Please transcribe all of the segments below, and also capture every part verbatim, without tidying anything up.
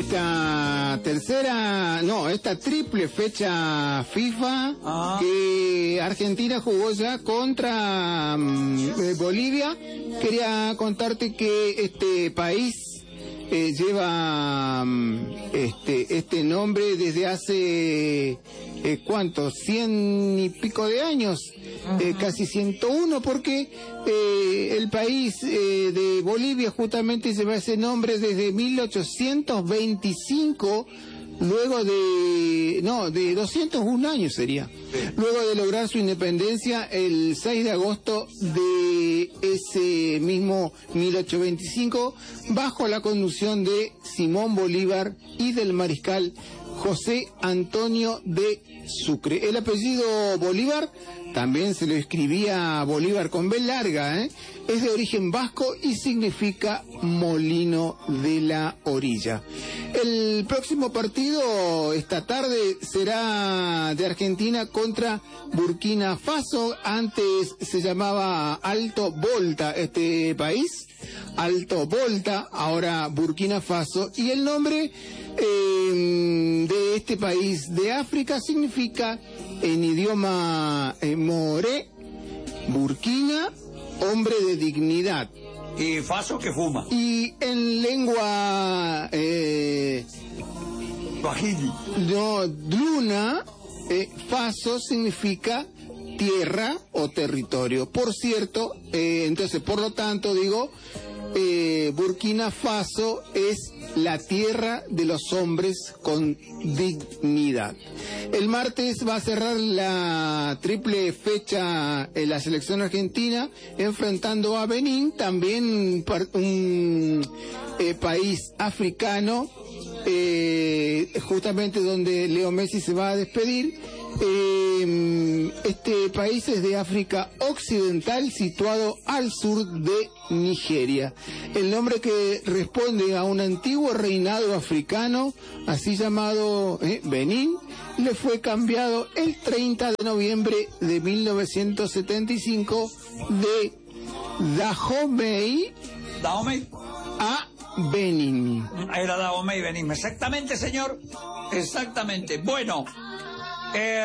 esta tercera, no, esta triple fecha FIFA ah. que Argentina jugó ya contra um, Bolivia. Quería contarte que este país eh, lleva um, este este nombre desde hace eh, ¿cuántos? Cien y pico de años. Eh, casi ciento uno, porque eh, el país eh, de Bolivia justamente lleva ese nombre desde mil ochocientos veinticinco, luego de, no, de doscientos un años sería, luego de lograr su independencia el seis de agosto de ese mismo mil ochocientos veinticinco, bajo la conducción de Simón Bolívar y del mariscal José Antonio de Sucre. El apellido Bolívar también se lo escribía Bolívar con B larga, ¿eh? Es de origen vasco y significa molino de la orilla. El próximo partido esta tarde será de Argentina contra Burkina Faso. Antes se llamaba Alto Volta este país, Alto Volta, ahora Burkina Faso, y el nombre eh, de este país de África significa en idioma eh, moré, Burkina, hombre de dignidad. Y Faso que fuma. Y en lengua eh, Swahili. No, Duna, eh, Faso significa tierra o territorio. Por cierto, eh, entonces, por lo tanto, digo, eh, Burkina Faso es la tierra de los hombres con dignidad. El martes va a cerrar la triple fecha en la selección argentina enfrentando a Benín, también un eh, país africano, eh, justamente donde Leo Messi se va a despedir. Eh, este país es de África Occidental, situado al sur de Nigeria. El nombre que responde a un antiguo reinado africano, así llamado eh, Benín, le fue cambiado el treinta de noviembre de mil novecientos setenta y cinco de Dahomey, Dahomey a Benín. Era Dahomey Benín, exactamente, señor, exactamente. Bueno, eh,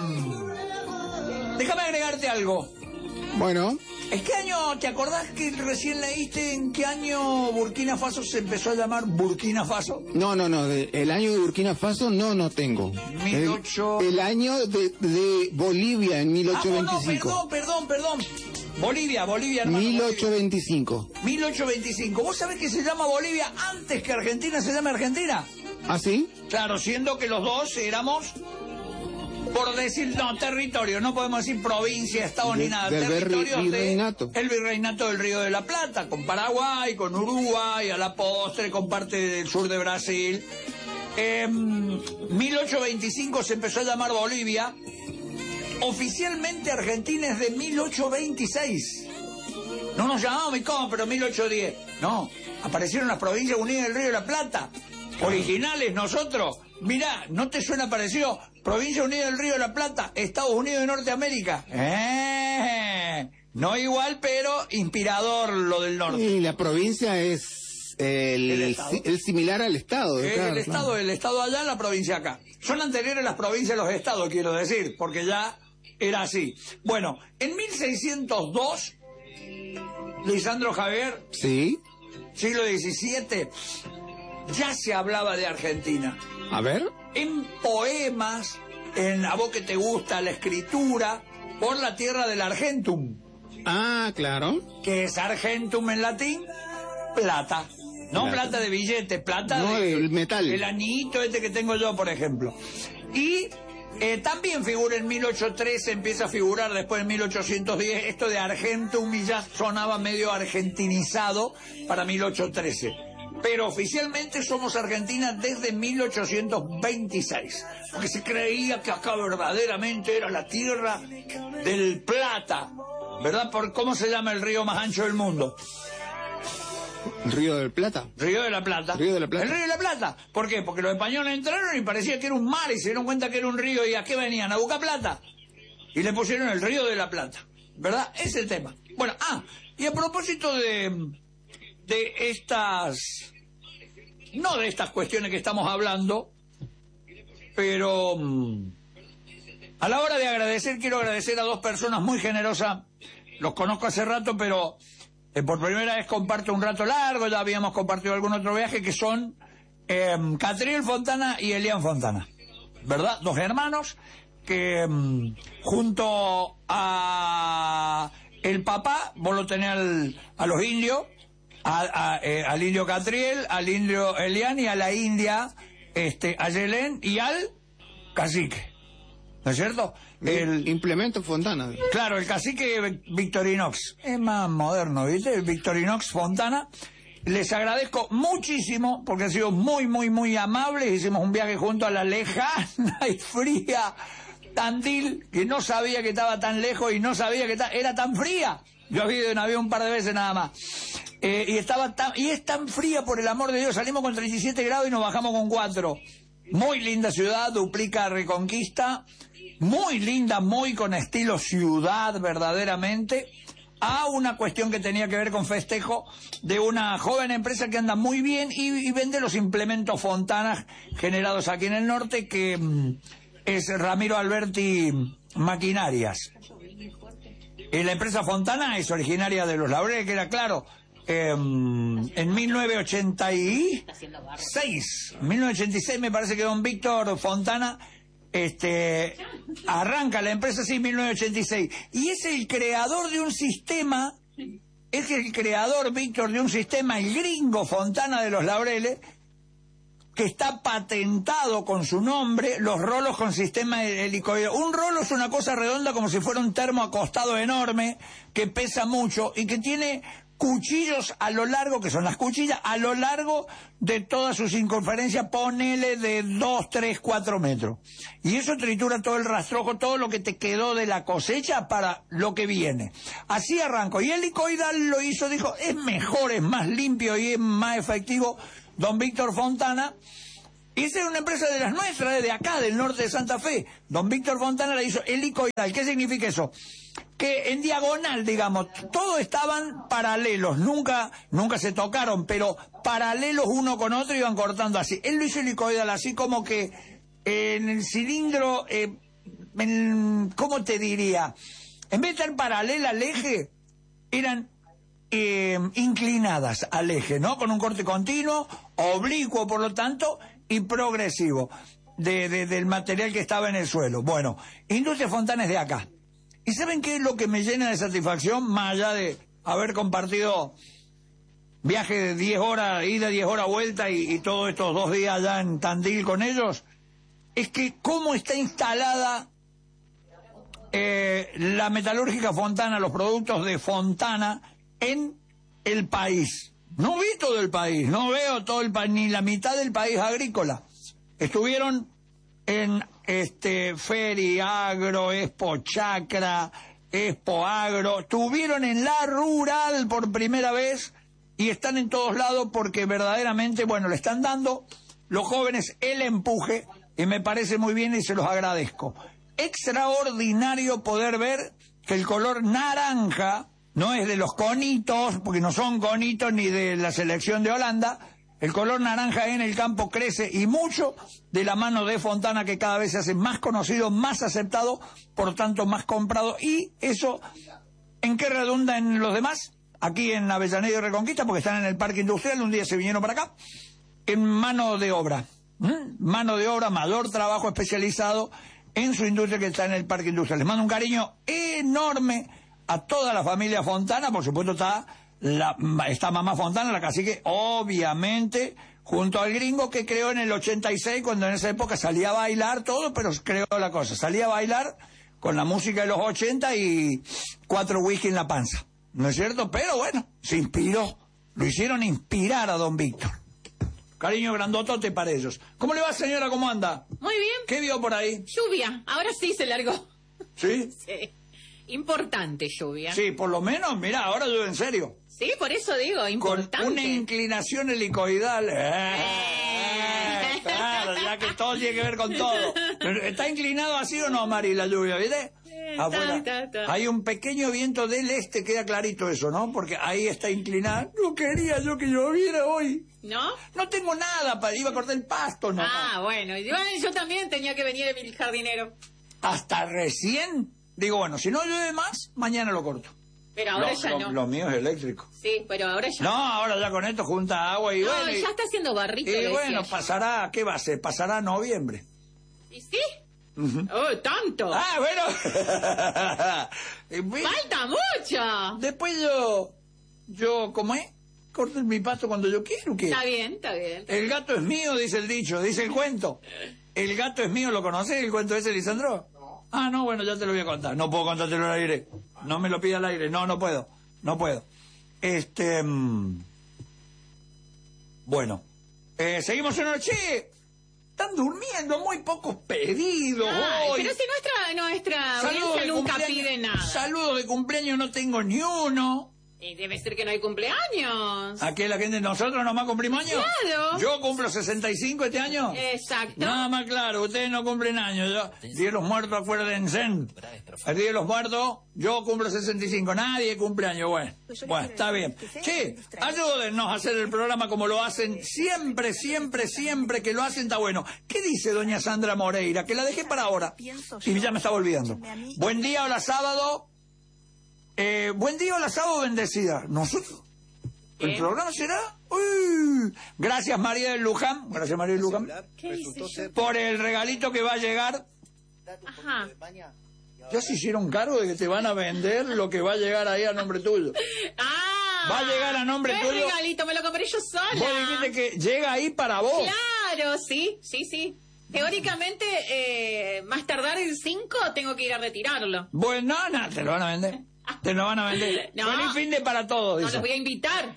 déjame agregarte algo. Bueno. ¿En qué año, te acordás que recién leíste en qué año Burkina Faso se empezó a llamar Burkina Faso? No, no, no, de, el año de Burkina Faso no, no tengo. mil ocho... el, el año de, de Bolivia en mil ochocientos veinticinco. Ah, no, perdón, perdón, perdón. Bolivia, Bolivia, hermano. mil ochocientos veinticinco. mil ochocientos veinticinco. ¿Vos sabés que se llama Bolivia antes que Argentina se llame Argentina? ¿Ah, sí? Claro, siendo que los dos éramos, por decir, no, territorio, no podemos decir provincia, estado de, ni nada, del territorios virreinato. de el virreinato del Río de la Plata, con Paraguay, con Uruguay, a la postre, con parte del sur de Brasil. En mil ochocientos veinticinco se empezó a llamar Bolivia. Oficialmente Argentina es de mil ochocientos veintiséis. No nos llamamos, ¿cómo? Pero mil ochocientos diez. No, aparecieron las Provincias Unidas del Río de la Plata. Originales nosotros. Mirá, ¿no te suena parecido? Provincia Unida del Río de la Plata, Estados Unidos de Norteamérica. Eh, no igual, pero inspirador lo del norte. Y la provincia es el, el, el similar al estado. El, claro, el estado, claro. el estado allá, la provincia acá. Son anteriores las provincias a los estados, quiero decir, porque ya era así. Bueno, en mil seiscientos dos, Lisandro Javier, sí, siglo diecisiete, ya se hablaba de Argentina. A ver. En poemas, en a vos que te gusta la escritura, por la tierra del Argentum. Ah, claro. ¿Qué es Argentum en latín? Plata. No plata, plata de billete, plata no, de... el metal. El anillito este que tengo yo, por ejemplo. Y eh, también figura en mil ochocientos trece, empieza a figurar después en mil ochocientos diez, esto de Argentum, y ya sonaba medio argentinizado para mil ochocientos trece. Pero oficialmente somos Argentina desde mil ochocientos veintiséis, porque se creía que acá verdaderamente era la tierra del Plata, ¿verdad? Por cómo se llama el río más ancho del mundo. Río del Plata. Río de la Plata. Río de la Plata. El Río de la Plata. ¿Por qué? Porque los españoles entraron y parecía que era un mar y se dieron cuenta que era un río. ¿Y a qué venían? A buscar plata. Y le pusieron el Río de la Plata, ¿verdad? Ese es el tema. Bueno, ah, y a propósito de... de estas no de estas cuestiones que estamos hablando, pero mmm, a la hora de agradecer, quiero agradecer a dos personas muy generosas. Los conozco hace rato, pero eh, por primera vez comparto un rato largo, ya habíamos compartido algún otro viaje, que son eh, Catriel Fontana y Elian Fontana, ¿verdad? Dos hermanos que eh, junto a el papá, vos lo tenés al, a los indios, a, a, eh, al indio Catriel, al indio Elian y a la india este, a Yelén y al cacique, ¿no es cierto? El implemento Fontana. Claro, el cacique Victorinox. Es más moderno, ¿viste? El Victorinox Fontana. Les agradezco muchísimo porque han sido muy, muy, muy amables. Hicimos un viaje junto a la lejana y fría Tandil, que no sabía que estaba tan lejos y no sabía que era tan fría. Yo había ido en avión un par de veces nada más. Eh, y estaba tan, y es tan fría, por el amor de Dios. Salimos con treinta y siete grados y nos bajamos con cuatro. Muy linda ciudad, duplica Reconquista. Muy linda, muy con estilo ciudad verdaderamente, a una cuestión que tenía que ver con festejo de una joven empresa que anda muy bien y, y vende los implementos Fontana generados aquí en el norte, que mm, es Ramiro Alberti Maquinarias. Y la empresa Fontana es originaria de Los Laureles, que era claro, eh, en mil novecientos ochenta y seis, mil novecientos ochenta y seis me parece que don Víctor Fontana Este, arranca la empresa así en mil novecientos ochenta y seis y es el creador de un sistema, es el creador, Víctor, de un sistema, el gringo Fontana de Los Laureles, que está patentado con su nombre, los rolos con sistema helicoidal. Un rolo es una cosa redonda como si fuera un termo acostado enorme, que pesa mucho y que tiene cuchillos a lo largo, que son las cuchillas, a lo largo de toda su circunferencia, ponele de dos, tres, cuatro metros. Y eso tritura todo el rastrojo, todo lo que te quedó de la cosecha para lo que viene. Así arrancó. Y el helicoidal lo hizo, dijo, es mejor, es más limpio y es más efectivo, don Víctor Fontana. Y esa era una empresa de las nuestras, de acá, del norte de Santa Fe. Don Víctor Fontana la hizo helicoidal. ¿Qué significa eso? Que en diagonal, digamos, todos estaban paralelos, nunca nunca se tocaron, pero paralelos uno con otro, iban cortando así. Él lo hizo helicoidal, así como que en el cilindro, eh, en, ¿cómo te diría? En vez de estar paralela al eje, eran eh, inclinadas al eje, ¿no? Con un corte continuo, oblicuo, por lo tanto, y progresivo, de, de, del material que estaba en el suelo. Bueno, Industria Fontana es de acá. ¿Y saben qué es lo que me llena de satisfacción, más allá de haber compartido viaje de diez horas, ida, diez horas, vuelta, y, y todos estos dos días allá en Tandil con ellos? Es que cómo está instalada eh, la metalúrgica Fontana, los productos de Fontana en el país. No vi todo el país, no veo todo el país, ni la mitad del país agrícola. Estuvieron en este Feri Agro, Expo Chacra, Expo Agro, estuvieron en la rural por primera vez y están en todos lados porque verdaderamente, bueno, le están dando los jóvenes el empuje y me parece muy bien y se los agradezco. Extraordinario poder ver que el color naranja no es de los conitos, porque no son conitos ni de la selección de Holanda. El color naranja en el campo crece y mucho de la mano de Fontana, que cada vez se hace más conocido, más aceptado, por tanto más comprado. Y eso, ¿en qué redunda en los demás? Aquí en Avellaneda y Reconquista, porque están en el parque industrial, un día se vinieron para acá, en mano de obra. ¿Mm? Mano de obra, mayor trabajo especializado en su industria que está en el parque industrial. Les mando un cariño enorme a toda la familia Fontana. Por supuesto está la, está mamá Fontana, la cacique, obviamente, junto al gringo que creó en el ochenta y seis, cuando en esa época salía a bailar todo, pero creó la cosa, salía a bailar con la música de los ochenta y cuatro whisky en la panza, ¿no es cierto? Pero bueno, se inspiró, lo hicieron inspirar a don Víctor. Cariño grandotote para ellos. ¿Cómo le va, señora? ¿Cómo anda? Muy bien. ¿Qué vio por ahí? Lluvia. Ahora sí se largó. ¿Sí? Sí. Importante lluvia. Sí, por lo menos, mira, ahora llueve en serio. Sí, por eso digo, importante. Con una inclinación helicoidal. Eh, eh, claro, ya que todo tiene que ver con todo. ¿Está inclinado así o no, Mari, la lluvia, viste? Eh, Afuera. ta, ta, ta. Hay un pequeño viento del este, queda clarito eso, ¿no? Porque ahí está inclinada. No quería yo que lloviera hoy. ¿No? No tengo nada, para iba a cortar el pasto, no. Ah, bueno. Y bueno, yo también tenía que venir mi jardinero. Hasta recién. Digo, bueno, si no llueve más, mañana lo corto. Pero ahora lo, ya lo, no. Lo mío es eléctrico. Sí, pero ahora ya no. No, ahora ya con esto junta agua y no, bueno. ya y, está haciendo barrito. Y bueno, pasará, ¿qué va a ser? Pasará noviembre. ¿Y sí? Uh-huh. Oh, tanto. Ah, bueno. Falta mucho. Después yo, yo, ¿cómo es? Corto mi pasto cuando yo quiero. ¿Qué? Está bien, está bien. El gato es mío, dice el dicho, dice el cuento. El gato es mío, ¿lo conocés el cuento ese, Lisandro? No. Ah, no, bueno, ya te lo voy a contar. No puedo contártelo al aire. No me lo pida al aire. No, no puedo. No puedo. Este... Mmm... Bueno. Eh, seguimos en noche. Están durmiendo, muy pocos pedidos. Ay, hoy. pero si nuestra, nuestra audiencia nunca pide nada. Saludos de cumpleaños no tengo ni uno. Y debe ser que no hay cumpleaños. ¿A qué la gente? ¿Nosotros nomás cumplimos años? Claro. ¿Yo cumplo sesenta y cinco este año? Exacto. Nada más claro, ustedes no cumplen años. Yo, Día de los Muertos, acuérdense. El Día de los Muertos, yo cumplo sesenta y cinco. Nadie cumple años. Bueno, bueno, está bien. Che, ayúdennos a hacer el programa como lo hacen. Siempre, siempre, siempre que lo hacen está bueno. ¿Qué dice doña Sandra Moreira? Que la dejé para ahora. Y ya me estaba olvidando. Buen día, hola sábado. Eh, buen día, hola sábado, bendecida. ¿Nosotros? ¿El ¿Qué? programa será? Uy. Gracias, María del Luján. Gracias, María del Luján. ¿Qué dice yo? Por el regalito que va a llegar. Ajá. Ya se hicieron cargo de que te van a vender lo que va a llegar ahí a nombre tuyo. Ah. Va a llegar a nombre ¿qué tuyo? regalito? Me lo compré yo sola. Vos dijiste que llega ahí para vos. Claro, sí, sí, sí. Teóricamente, eh, más tardar el cinco tengo que ir a retirarlo. Bueno, no, no, te lo van a vender. Te lo van a vender. No. Feliz fin de para todos, No dice. los voy a invitar.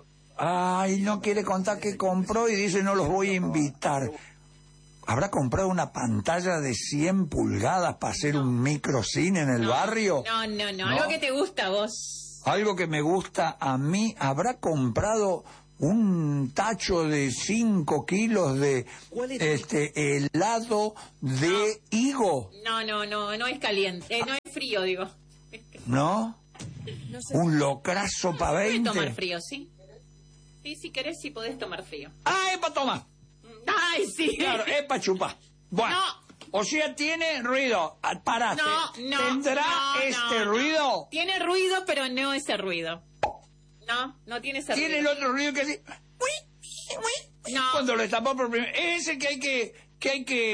Ay, no quiere contar qué compró y dice no los voy a invitar. ¿Habrá comprado una pantalla de cien pulgadas para hacer un microcine en el No, barrio? No, no, no, No. algo que te gusta a vos. Algo que me gusta a mí. ¿Habrá comprado un tacho de cinco kilos de este helado de higo? No, no, no, no es caliente, eh, no es frío, digo. ¿No? Un locrazo para Puedes veinte. tomar frío, ¿sí? Sí, si querés, sí podés tomar frío. Ah, es para tomar. Ay, sí. Claro, es para chupar. Bueno, No. o sea, tiene ruido. Ah, Parate. No, no. ¿Tendrá no, este no, ruido? no. Tiene ruido, pero no ese ruido. No, no tiene ese Tiene el ruido. otro ruido que hace... Uy, uy, No. Cuando lo destapó por primera vez. Ese que hay que... que hay que